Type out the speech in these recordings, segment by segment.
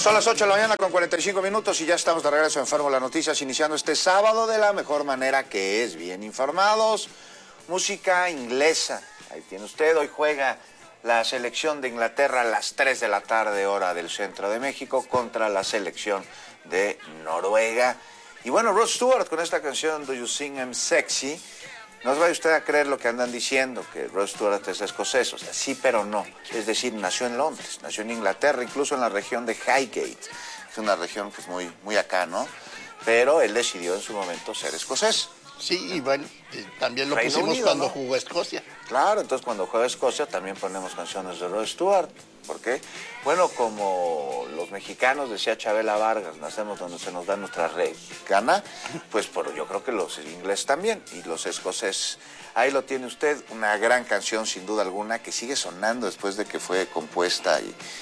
Son las 8 de la mañana con 45 minutos y ya estamos de regreso en Fórmula Noticias, iniciando este sábado de la mejor manera, que es bien informados. Música inglesa, ahí tiene usted. Hoy juega la selección de Inglaterra a las 3 de la tarde, hora del centro de México, contra la selección de Noruega. Y bueno, Rod Stewart con esta canción Do You Think I'm Sexy. No os vaya usted a creer lo que andan diciendo, que Rod Stewart es escocés. O sea, sí, pero no. Es decir, nació en Londres, nació en Inglaterra, incluso en la región de Highgate. Es una región pues muy acá, ¿no? Pero él decidió en su momento ser escocés. Sí, y bueno, también lo Reino pusimos Unido, cuando ¿no? jugó Escocia. Claro, entonces cuando juega Escocia también ponemos canciones de Rod Stewart. ¿Por qué? Bueno, como los mexicanos, decía Chabela Vargas, nacemos donde se nos da nuestra gana, pues yo creo que los ingleses también, y los escoceses. Ahí lo tiene usted, una gran canción sin duda alguna, que sigue sonando después de que fue compuesta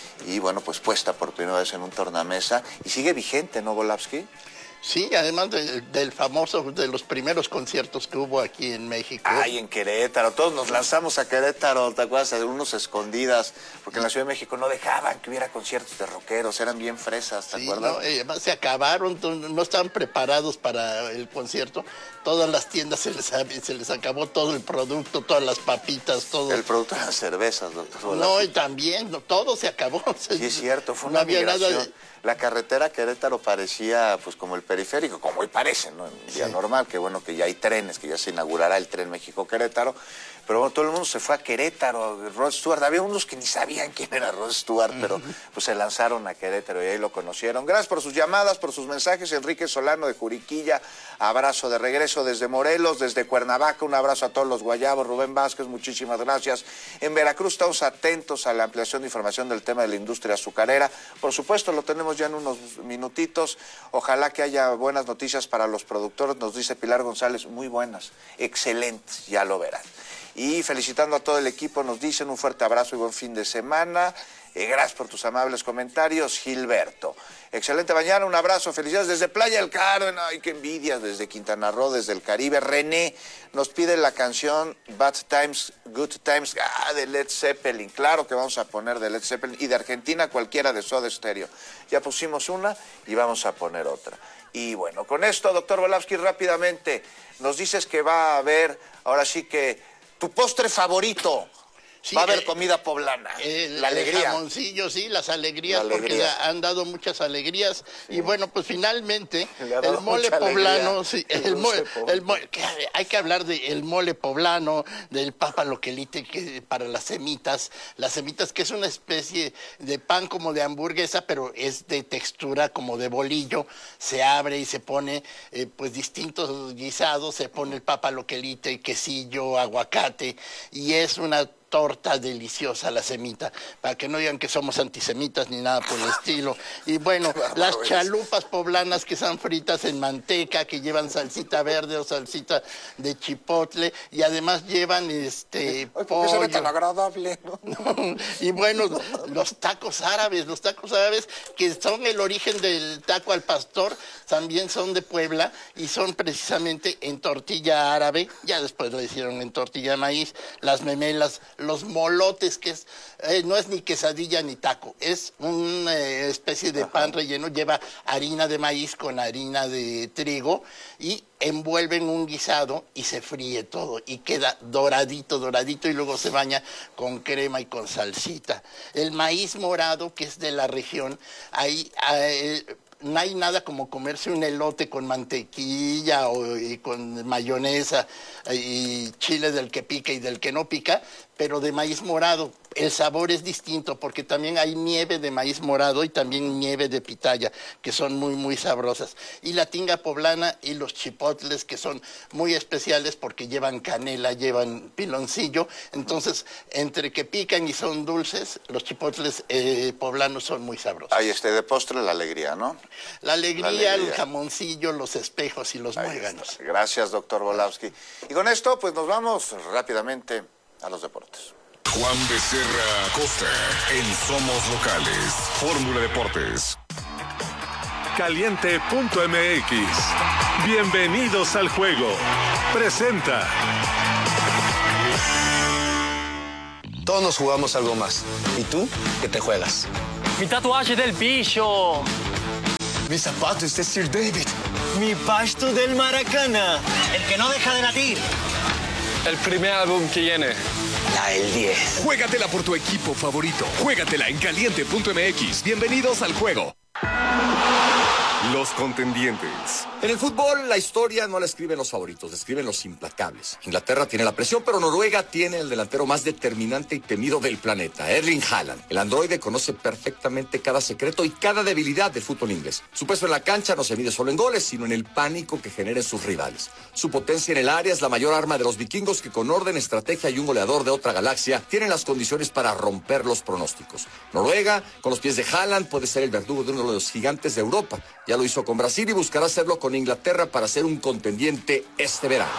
y bueno, pues puesta por primera vez en un tornamesa, y sigue vigente, ¿no, Volavsky? Sí, además del famoso, de los primeros conciertos que hubo aquí en México. Ay, en Querétaro, todos nos lanzamos a Querétaro, ¿te acuerdas? De unos escondidas, porque en la Ciudad de México no dejaban que hubiera conciertos de rockeros, eran bien fresas, ¿te acuerdas? No, además se acabaron, no estaban preparados para el concierto. Todas las tiendas se les acabó todo el producto, todas las papitas, todo. El producto de las cervezas, doctor. No, y también, todo se acabó. Sí, es cierto, fue una no había migración. nada de... La carretera Querétaro parecía pues como el periférico, como hoy parece, ¿no? En un día normal, que bueno que ya hay trenes, que ya se inaugurará el tren México-Querétaro, pero bueno, todo el mundo se fue a Querétaro, Rod Stewart, había unos que ni sabían quién era Rod Stewart, pero pues se lanzaron a Querétaro y ahí lo conocieron. Gracias por sus llamadas, por sus mensajes. Enrique Solano de Juriquilla, abrazo de regreso desde Morelos, desde Cuernavaca, un abrazo a todos los guayabos. Rubén Vázquez, muchísimas gracias. En Veracruz estamos atentos a la ampliación de información del tema de la industria azucarera. Por supuesto, lo tenemos ya en unos minutitos. Ojalá que haya buenas noticias para los productores, nos dice Pilar González, muy buenas, excelentes, ya lo verán. Y felicitando a todo el equipo, nos dicen un fuerte abrazo y buen fin de semana. Gracias por tus amables comentarios, Gilberto. Excelente mañana, un abrazo, felicidades desde Playa del Carmen. Ay, qué envidia, desde Quintana Roo, desde el Caribe. René nos pide la canción Bad Times, Good Times, de Led Zeppelin. Claro que vamos a poner de Led Zeppelin, y de Argentina cualquiera de Soda Stereo. Ya pusimos una y vamos a poner otra. Y bueno, con esto, doctor Volavsky, rápidamente, nos dices que va a haber, ahora sí que, tu postre favorito. Sí, va a haber comida poblana, la alegría. El jamoncillo, sí, las alegrías, porque han dado muchas alegrías. Sí. Y bueno, pues finalmente, el mole poblano, sí, hay que hablar del mole poblano, del papa loquelite, que para las semitas, que es una especie de pan como de hamburguesa, pero es de textura como de bolillo. Se abre y se pone pues distintos guisados, se pone el papa loquelite, quesillo, aguacate, y es una torta deliciosa la semita, para que no digan que somos antisemitas ni nada por el estilo. Y bueno, las chalupas poblanas que son fritas en manteca, que llevan salsita verde o salsita de chipotle, y además llevan pollo. ¿Por qué será tan agradable? Y bueno, los tacos árabes que son el origen del taco al pastor, también son de Puebla y son precisamente en tortilla árabe. Ya después lo hicieron en tortilla de maíz. Las memelas, los molotes, que no es ni quesadilla ni taco, es una especie de pan relleno, lleva harina de maíz con harina de trigo y envuelven un guisado y se fríe todo y queda doradito y luego se baña con crema y con salsita. El maíz morado, que es de la región, no hay nada como comerse un elote con mantequilla y con mayonesa y chile del que pica y del que no pica, pero de maíz morado. El sabor es distinto porque también hay nieve de maíz morado y también nieve de pitaya, que son muy sabrosas. Y la tinga poblana y los chipotles, que son muy especiales porque llevan canela, llevan piloncillo. Entonces, entre que pican y son dulces, los chipotles poblanos son muy sabrosos. Ahí de postre la alegría, ¿no? La alegría, el jamoncillo, los espejos y los muéganos. Gracias, doctor Volavsky. Y con esto, pues nos vamos rápidamente a los deportes. Juan Becerra Acosta en Somos Locales. Fórmula Deportes. Caliente.mx. Bienvenidos al juego. Presenta. Todos nos jugamos algo más. ¿Y tú qué te juegas? Mi tatuaje del bicho. Mis zapatos de Sir David. Mi pasto del Maracaná. El que no deja de latir. El primer álbum que viene. La del 10. Juégatela por tu equipo favorito. Juégatela en caliente.mx. Bienvenidos al juego. Los contendientes. En el fútbol, la historia no la escriben los favoritos, la escriben los implacables. Inglaterra tiene la presión, pero Noruega tiene el delantero más determinante y temido del planeta, Erling Haaland. El androide conoce perfectamente cada secreto y cada debilidad del fútbol inglés. Su peso en la cancha no se mide solo en goles, sino en el pánico que generen sus rivales. Su potencia en el área es la mayor arma de los vikingos que con orden, estrategia y un goleador de otra galaxia tienen las condiciones para romper los pronósticos. Noruega, con los pies de Haaland, puede ser el verdugo de uno de los gigantes de Europa. Ya lo hizo con Brasil y buscará hacerlo con Inglaterra para ser un contendiente este verano.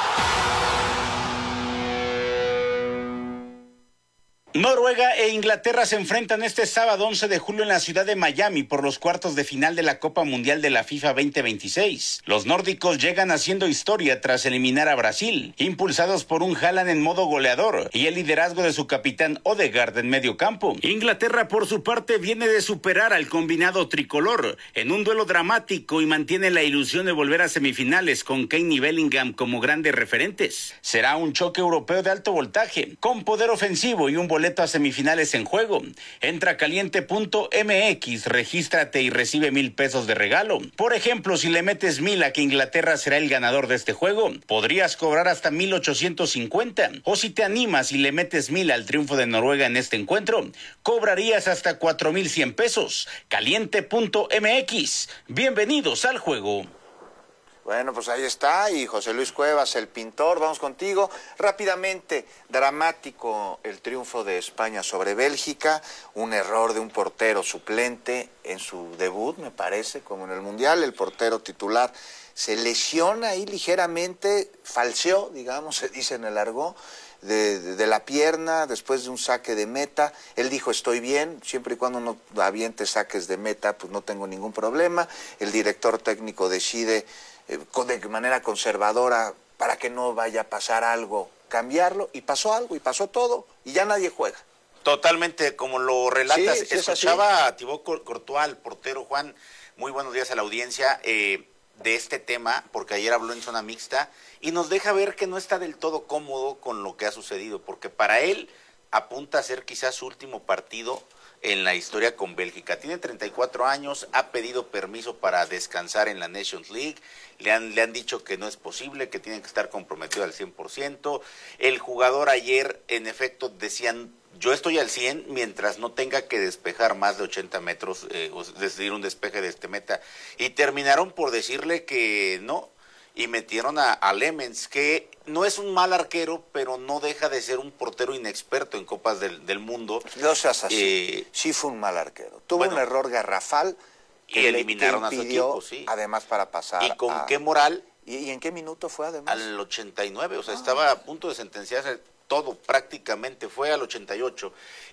Noruega e Inglaterra se enfrentan este sábado 11 de julio en la ciudad de Miami por los cuartos de final de la Copa Mundial de la FIFA 2026. Los nórdicos llegan haciendo historia tras eliminar a Brasil, impulsados por un Haaland en modo goleador y el liderazgo de su capitán Odegaard en medio campo. Inglaterra, por su parte, viene de superar al combinado tricolor en un duelo dramático y mantiene la ilusión de volver a semifinales con Kane y Bellingham como grandes referentes. Será un choque europeo de alto voltaje, con poder ofensivo y un boleto a semifinales en juego. Entra a caliente.mx, regístrate y recibe 1,000 pesos de regalo. Por ejemplo, si le metes 1,000 a que Inglaterra será el ganador de este juego, podrías cobrar hasta 1,850. O si te animas y le metes 1,000 al triunfo de Noruega en este encuentro, cobrarías hasta 4,100 pesos. Caliente.mx. Bienvenidos al juego. Bueno, pues ahí está, y José Luis Cuevas, el pintor, vamos contigo. Rápidamente, dramático el triunfo de España sobre Bélgica, un error de un portero suplente en su debut, me parece, como en el Mundial, el portero titular se lesiona ahí ligeramente, falseó, digamos, se dice en el argot, de la pierna después de un saque de meta. Él dijo, estoy bien, siempre y cuando no aviente saques de meta, pues no tengo ningún problema. El director técnico decide de manera conservadora, para que no vaya a pasar algo, cambiarlo, y pasó algo, y pasó todo, y ya nadie juega. Totalmente, como lo relatas. Sí, escuchaba a Thibaut Courtois, el portero. Juan, muy buenos días a la audiencia, de este tema, porque ayer habló en zona mixta, y nos deja ver que no está del todo cómodo con lo que ha sucedido, porque para él apunta a ser quizás su último partido en la historia con Bélgica. Tiene 34 años, ha pedido permiso para descansar en la Nations League, le han dicho que no es posible, que tiene que estar comprometido al 100%. El jugador ayer, en efecto, decían, yo estoy al 100 mientras no tenga que despejar más de 80 metros, es decir, un despeje de este meta. Y terminaron por decirle que no, y metieron a Lemens, que no es un mal arquero, pero no deja de ser un portero inexperto en Copas del Mundo. No seas así, sí fue un mal arquero. Tuvo un error garrafal y eliminaron a su equipo, sí. Además, para pasar. ¿Y con qué moral? ¿Y en qué minuto fue, además? Al 89, o sea, estaba a punto de sentenciarse todo, prácticamente, fue al 88.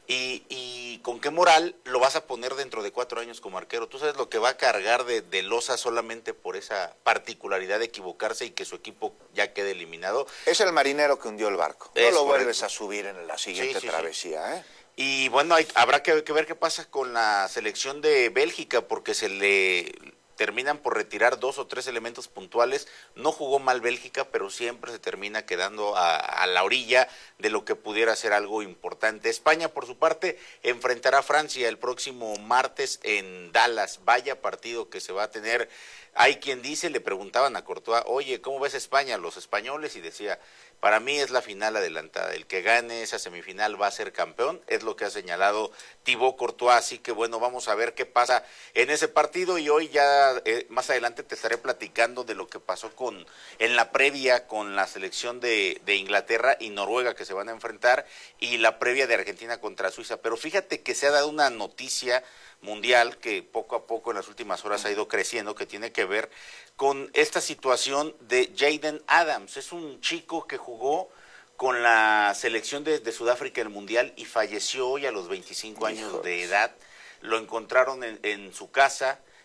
Y con qué moral lo vas a poner dentro de 4 años como arquero. Tú sabes lo que va a cargar de losa solamente por esa particularidad de equivocarse y que su equipo ya quede eliminado. Es el marinero que hundió el barco. No lo vuelves a subir en la siguiente travesía, ¿eh? Y bueno, habrá que ver qué pasa con la selección de Bélgica, porque se le terminan por retirar 2 o 3 elementos puntuales. No jugó mal Bélgica, pero siempre se termina quedando a la orilla de lo que pudiera ser algo importante. España, por su parte, enfrentará a Francia el próximo martes en Dallas. Vaya partido que se va a tener. Hay quien dice, le preguntaban a Courtois, oye, ¿cómo ves España, los españoles? Y decía, para mí es la final adelantada, el que gane esa semifinal va a ser campeón, es lo que ha señalado Thibaut Courtois, así que bueno, vamos a ver qué pasa en ese partido, y hoy ya más adelante te estaré platicando de lo que pasó en la previa con la selección de Inglaterra y Noruega que se van a enfrentar, y la previa de Argentina contra Suiza. Pero fíjate que se ha dado una noticia mundial que poco a poco en las últimas horas ha ido creciendo, que tiene que ver con esta situación de Jaden Adams. Es un chico que jugó con la selección de Sudáfrica en el Mundial y falleció hoy a los 25 años de edad. Lo encontraron en su casa,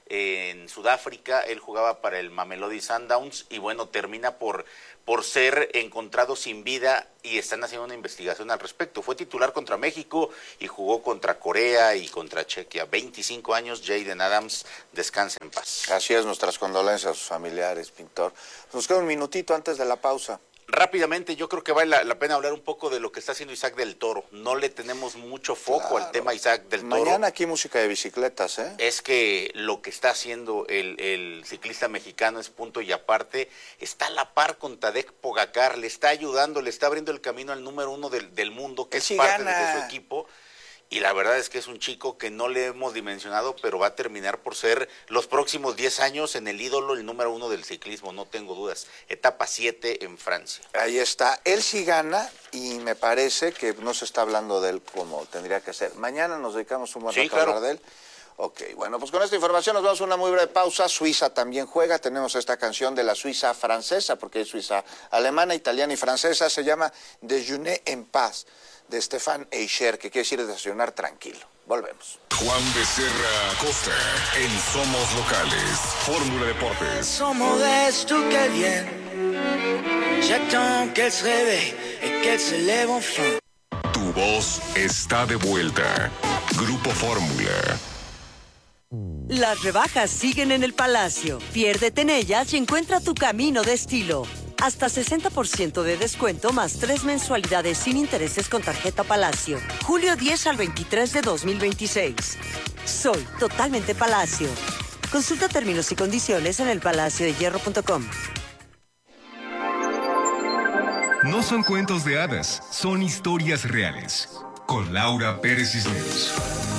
en Sudáfrica, él jugaba para el Mamelodi Sundowns y bueno, termina por ser encontrado sin vida y están haciendo una investigación al respecto. Fue titular contra México y jugó contra Corea y contra Chequia. 25 años, Jayden Adams, descansa en paz. Así es, nuestras condolencias a sus familiares, Pintor. Nos queda un minutito antes de la pausa. Rápidamente, yo creo que vale la pena hablar un poco de lo que está haciendo Isaac del Toro. No le tenemos mucho foco al tema Isaac del Toro. Mañana aquí música de bicicletas, ¿eh? Es que lo que está haciendo el ciclista mexicano es punto y aparte. Está a la par con Tadej Pogacar, le está ayudando, le está abriendo el camino al número 1 del mundo, que es parte de su equipo. Y la verdad es que es un chico que no le hemos dimensionado, pero va a terminar por ser los próximos 10 años en el ídolo, el número 1 del ciclismo, no tengo dudas. Etapa 7 en Francia. Ahí está. Él sí gana y me parece que no se está hablando de él como tendría que ser. Mañana nos dedicamos un buen rato a hablar de él. Ok, bueno, pues con esta información nos vamos a una muy breve pausa. Suiza también juega. Tenemos esta canción de la Suiza francesa, porque es Suiza alemana, italiana y francesa. Se llama Déjeuner en paz, de Stefan Eicher, que quiere decir desayunar tranquilo. Volvemos. Juan Becerra Costa en Somos Locales. Fórmula Deportes. Somos modestes, qué bien. J'attends qu'elle se réveille et qu'elle se lève enfin. Tu voz está de vuelta. Grupo Fórmula. Las rebajas siguen en el Palacio. Piérdete en ellas y encuentra tu camino de estilo. Hasta 60% de descuento más 3 mensualidades sin intereses con tarjeta Palacio. Julio 10 al 23 de 2026. Soy totalmente Palacio. Consulta términos y condiciones en elpalaciodehierro.com. No son cuentos de hadas, son historias reales. Con Laura Pérez Cisneros.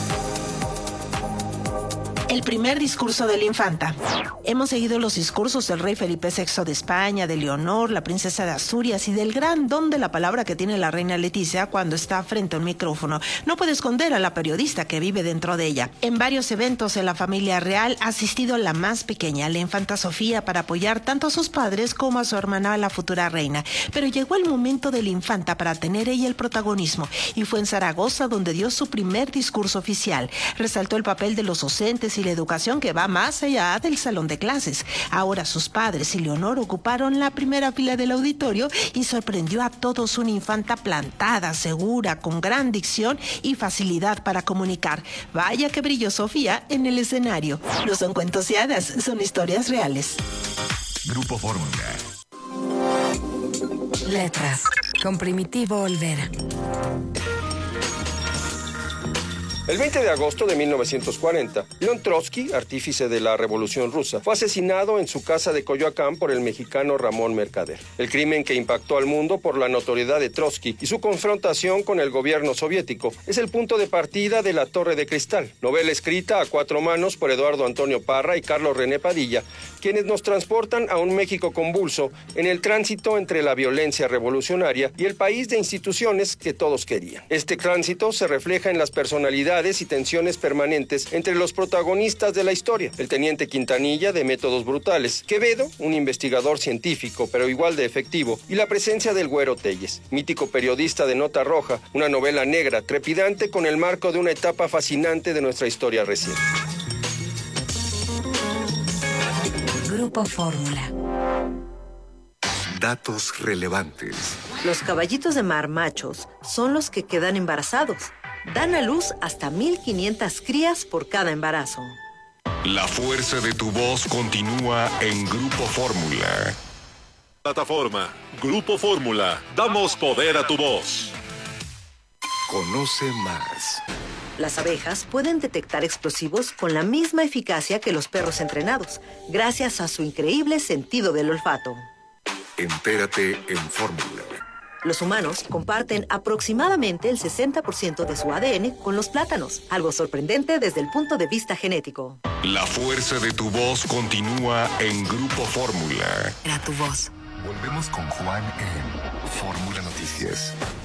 El primer discurso de la infanta. Hemos seguido los discursos del rey Felipe VI de España, de Leonor, la princesa de Asturias y del gran don de la palabra que tiene la reina Leticia cuando está frente a un micrófono. No puede esconder a la periodista que vive dentro de ella. En varios eventos de la familia real ha asistido la más pequeña, la infanta Sofía, para apoyar tanto a sus padres como a su hermana, la futura reina. Pero llegó el momento de la infanta para tener ella el protagonismo y fue en Zaragoza donde dio su primer discurso oficial. Resaltó el papel de los docentes y la educación que va más allá del salón de clases. Ahora sus padres y Leonor ocuparon la primera fila del auditorio y sorprendió a todos una infanta plantada, segura, con gran dicción y facilidad para comunicar. Vaya que brilló Sofía en el escenario. No son cuentos y hadas, son historias reales. Grupo Fórmula. Letras, con Primitivo Olvera. El 20 de agosto de 1940, León Trotsky, artífice de la Revolución Rusa, fue asesinado en su casa de Coyoacán por el mexicano Ramón Mercader. El crimen que impactó al mundo por la notoriedad de Trotsky y su confrontación con el gobierno soviético es el punto de partida de La Torre de Cristal, novela escrita a 4 manos por Eduardo Antonio Parra y Carlos René Padilla, quienes nos transportan a un México convulso en el tránsito entre la violencia revolucionaria y el país de instituciones que todos querían. Este tránsito se refleja en las personalidades y tensiones permanentes entre los protagonistas de la historia. El teniente Quintanilla, de métodos brutales; Quevedo, un investigador científico pero igual de efectivo; y la presencia del Güero Telles, mítico periodista de Nota Roja, una novela negra, trepidante con el marco de una etapa fascinante de nuestra historia reciente. Grupo Fórmula. Datos relevantes. Los caballitos de mar machos son los que quedan embarazados. Dan a luz hasta 1,500 crías por cada embarazo. La fuerza de tu voz continúa en Grupo Fórmula. Plataforma Grupo Fórmula. Damos poder a tu voz. Conoce más. Las abejas pueden detectar explosivos con la misma eficacia que los perros entrenados, gracias a su increíble sentido del olfato. Entérate en Fórmula. Los humanos comparten aproximadamente el 60% de su ADN con los plátanos, algo sorprendente desde el punto de vista genético. La fuerza de tu voz continúa en Grupo Fórmula. Era tu voz. Volvemos con Juan en Fórmula Noticias.